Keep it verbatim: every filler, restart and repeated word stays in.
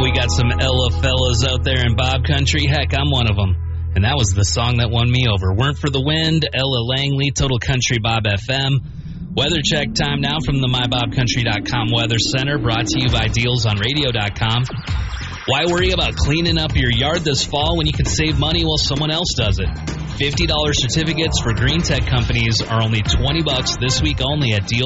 we got some Ella fellas out there in Bob Country. Heck, I'm one of them. And that was the song that won me over. Weren't for the Wind, Ella Langley, Total Country Bob F M. Weather check time now from the my bob country dot com Weather Center, brought to you by deals on radio dot com. Why worry about cleaning up your yard this fall when you can save money while someone else does it? fifty dollars certificates for green tech companies are only twenty bucks this week only at deals.